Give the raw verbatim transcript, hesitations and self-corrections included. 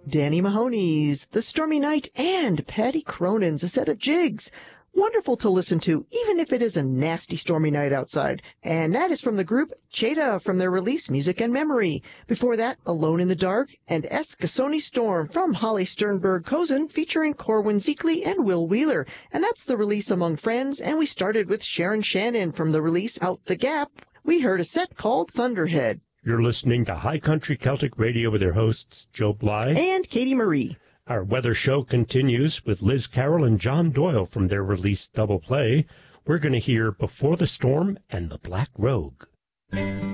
Danny Mahoney's The Stormy Night, and Patty Cronin's A Set of Jigs. Wonderful to listen to, even if it is a nasty stormy night outside. And that is from the group Cheta from their release Music and Memory. Before that, Alone in the Dark and Eskasoni Storm from Holly Sternberg Cozen featuring Corwin Zeekley and Will Wheeler. And that's the release Among Friends. And we started with Sharon Shannon from the release Out the Gap. We heard a set called Thunderhead. You're listening to High Country Celtic Radio with your hosts Joe Bly and Katie Marie. Our weather show continues with Liz Carroll and John Doyle from their release Double Play. We're going to hear Before the Storm and the Black Rogue.